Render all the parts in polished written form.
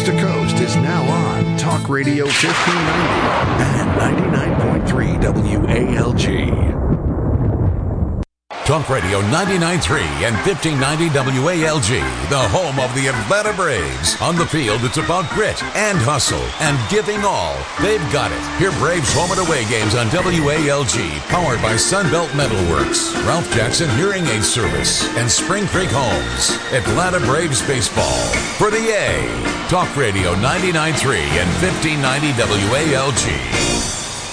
Coast to Coast is now on Talk Radio 1590 and 99.3 WALG. Talk Radio 99.3 and 1590 WALG, the home of the Atlanta Braves. On the field, it's about grit and hustle and giving all. They've got it. Hear Braves home and away games on WALG, powered by Sunbelt Metalworks, Ralph Jackson Hearing Aid Service, and Spring Creek Homes. Atlanta Braves baseball for the A. Talk Radio 99.3 and 1590 WALG.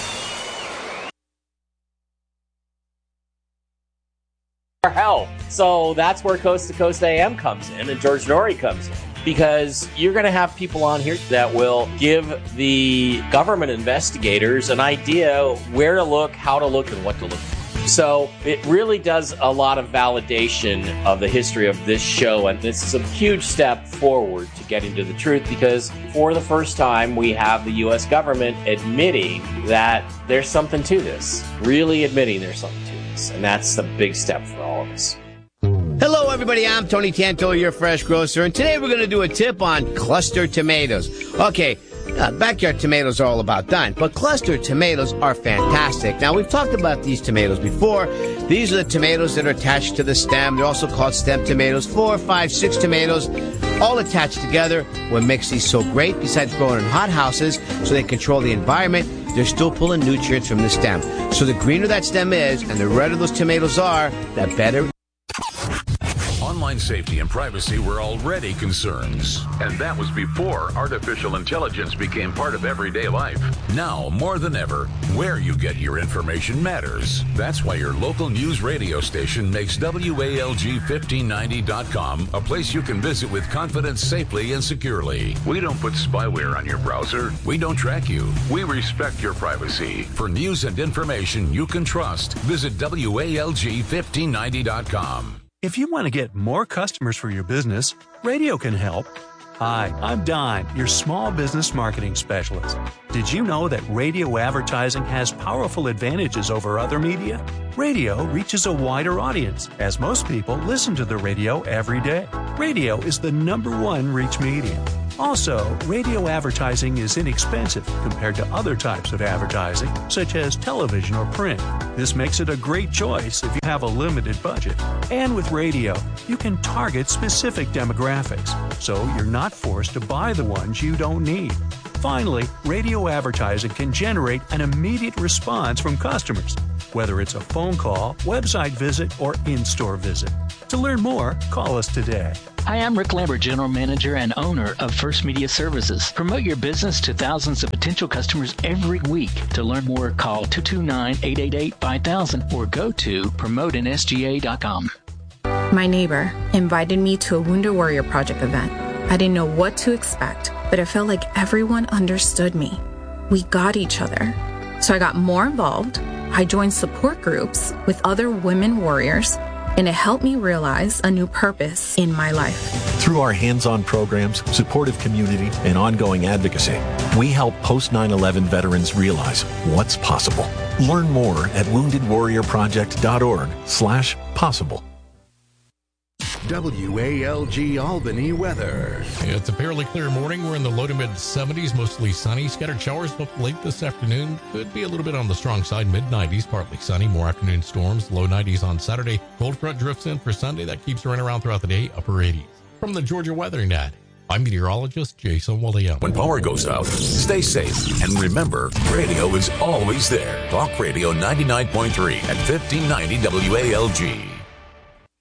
Hell, so that's where Coast to Coast AM comes in and George Noory comes in, because you're going to have people on here that will give the government investigators an idea where to look, how to look, and what to look for. So it really does a lot of validation of the history of this show, and this is a huge step forward to getting to the truth, because for the first time we have the U.S. government admitting that there's something to this, really admitting there's something to this. And that's the big step for all of us. Hello, everybody. I'm Tony Tanto, your fresh grocer. And today we're going to do a tip on cluster tomatoes. Okay, backyard tomatoes are all about done, but cluster tomatoes are fantastic. Now, we've talked about these tomatoes before. These are the tomatoes that are attached to the stem. They're also called stem tomatoes. 4, 5, 6 tomatoes, all attached together. What makes these so great, besides growing in hothouses so they control the environment, they're still pulling nutrients from the stem. So the greener that stem is and the redder those tomatoes are, the better. Online safety and privacy were already concerns, and that was before artificial intelligence became part of everyday life. Now, more than ever, where you get your information matters. That's why your local news radio station makes WALG1590.com a place you can visit with confidence safely and securely. We don't put spyware on your browser. We don't track you. We respect your privacy. For news and information you can trust, visit WALG1590.com. If you want to get more customers for your business, radio can help. Hi, I'm Don, your small business marketing specialist. Did you know that radio advertising has powerful advantages over other media? Radio reaches a wider audience, as most people listen to the radio every day. Radio is the #1 reach medium. Also, radio advertising is inexpensive compared to other types of advertising, such as television or print. This makes it a great choice if you have a limited budget. And with radio, you can target specific demographics, so you're not forced to buy the ones you don't need. Finally, radio advertising can generate an immediate response from customers, whether it's a phone call, website visit, or in-store visit. To learn more, call us today. Hi, I'm Rick Lambert, General Manager and owner of First Media Services. Promote your business to thousands of potential customers every week. To learn more, call 229-888-5000 or go to promoteinsga.com. My neighbor invited me to a Wounded Warrior Project event. I didn't know what to expect, but it felt like everyone understood me. We got each other. So I got more involved. I joined support groups with other women warriors, and it helped me realize a new purpose in my life. Through our hands-on programs, supportive community, and ongoing advocacy, we help post-9/11 veterans realize what's possible. Learn more at woundedwarriorproject.org/possible. WALG Albany weather. It's a fairly clear morning. We're in the low to mid-70s, mostly sunny. Scattered showers up late this afternoon. Could be a little bit on the strong side, mid-90s, partly sunny. More afternoon storms, low 90s on Saturday. Cold front drifts in for Sunday. That keeps running around throughout the day, upper 80s. From the Georgia Weather Net, I'm meteorologist Jason Williams. When power goes out, stay safe. And remember, radio is always there. Talk Radio 99.3 at 1590 WALG.